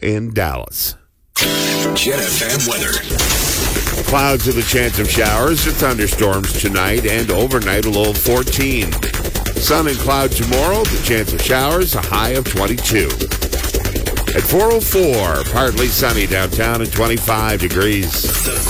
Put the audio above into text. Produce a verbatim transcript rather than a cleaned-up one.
in Dallas. Gen F M weather. Clouds with a chance of showers or thunderstorms tonight and overnight, a low of fourteen. Sun and cloud tomorrow, the chance of showers, a high of twenty-two. At four oh four, partly sunny downtown and twenty-five degrees.